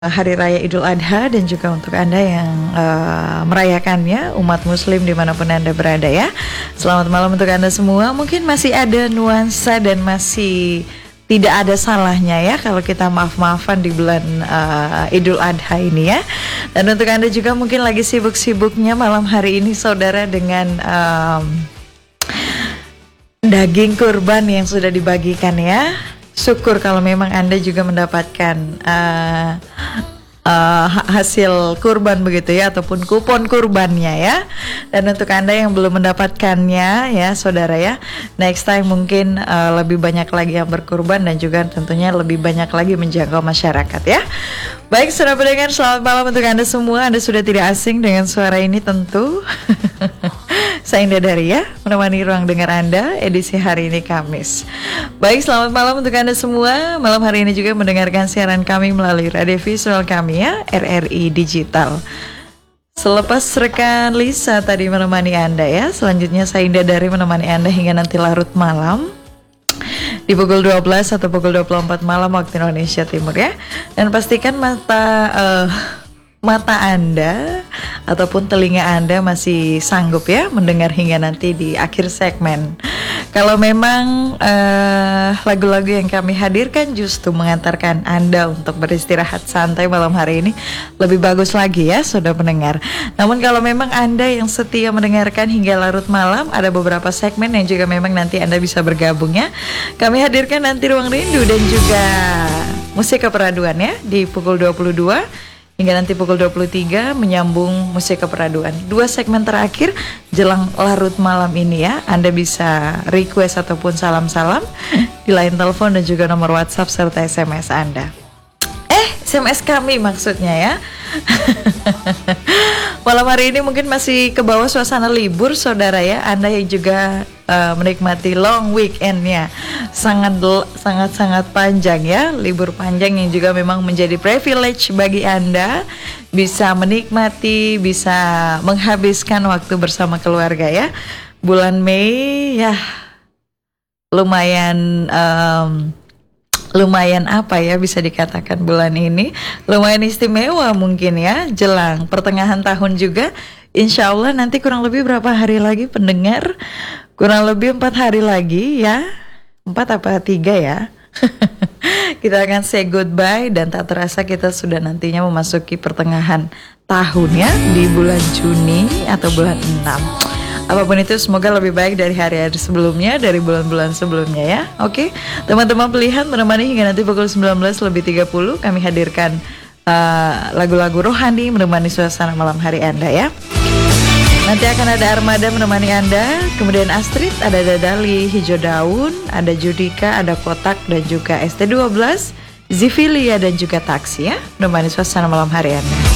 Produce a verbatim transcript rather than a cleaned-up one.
Hari Raya Idul Adha dan juga untuk Anda yang uh, merayakannya, umat muslim dimanapun Anda berada ya. Selamat malam untuk Anda semua. Mungkin masih ada nuansa dan masih tidak ada salahnya ya kalau kita maaf-maafan di bulan uh, Idul Adha ini ya. Dan untuk Anda juga mungkin lagi sibuk-sibuknya malam hari ini saudara dengan um, daging kurban yang sudah dibagikan ya. Syukur kalau memang Anda juga mendapatkan uh, uh, hasil kurban begitu ya, ataupun kupon kurbannya ya. Dan untuk Anda yang belum mendapatkannya ya saudara ya, next time mungkin uh, lebih banyak lagi yang berkurban dan juga tentunya lebih banyak lagi menjangkau masyarakat ya. Baik, saudara pendengar, selamat malam untuk Anda semua. Anda sudah tidak asing dengan suara ini tentu. Saya Indah Dari ya, menemani ruang dengar Anda edisi hari ini Kamis. Baik, selamat malam untuk Anda semua. Malam hari ini juga mendengarkan siaran kami melalui radio visual kami ya, R R I Digital. Selepas rekan Lisa tadi menemani Anda ya, selanjutnya saya Indah Dari menemani Anda hingga nanti larut malam di pukul dua belas atau pukul dua puluh empat malam waktu Indonesia Timur ya. Dan pastikan mata uh, mata Anda ataupun telinga Anda masih sanggup ya mendengar hingga nanti di akhir segmen. Kalau memang uh, lagu-lagu yang kami hadirkan justru mengantarkan Anda untuk beristirahat santai malam hari ini, lebih bagus lagi ya saudara pendengar. Namun kalau memang Anda yang setia mendengarkan hingga larut malam, ada beberapa segmen yang juga memang nanti Anda bisa bergabung ya. Kami hadirkan nanti Ruang Rindu dan juga Musik Keperaduan ya di pukul dua puluh dua hingga nanti pukul dua puluh tiga, menyambung Musik Keperaduan. Dua segmen terakhir jelang larut malam ini ya. Anda bisa request ataupun salam-salam di line telepon dan juga nomor WhatsApp serta S M S Anda. Eh, S M S kami maksudnya ya. Malam hari ini mungkin masih ke bawah suasana libur saudara ya. Anda yang juga uh, menikmati long weekendnya, sangat sangat sangat panjang ya, libur panjang yang juga memang menjadi privilege bagi Anda, bisa menikmati, bisa menghabiskan waktu bersama keluarga ya. Bulan Mei ya lumayan um, lumayan apa ya bisa dikatakan bulan ini lumayan istimewa mungkin ya, jelang pertengahan tahun juga. Insya Allah nanti kurang lebih berapa hari lagi pendengar? Kurang lebih empat hari lagi ya. Empat apa tiga ya? Kita akan say goodbye dan tak terasa kita sudah nantinya memasuki pertengahan tahun ya, di bulan Juni atau bulan enam. Apapun itu semoga lebih baik dari hari-hari sebelumnya, dari bulan-bulan sebelumnya ya. Oke, teman-teman pilihan menemani hingga nanti pukul sembilan belas lebih tiga puluh. Kami hadirkan uh, lagu-lagu rohani menemani suasana malam hari Anda ya. Nanti akan ada Armada menemani Anda, kemudian Astrid, ada Dadali, Hijau Daun, ada Judika, ada Kotak dan juga S T dua belas, Zivilia dan juga Taksi ya, menemani suasana malam hari Anda.